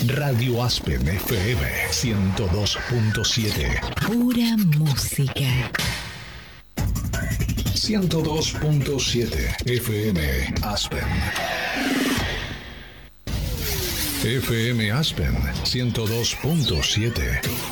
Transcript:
Radio Aspen FM 102.7. Pura música. 102.7 FM Aspen. FM Aspen 102.7.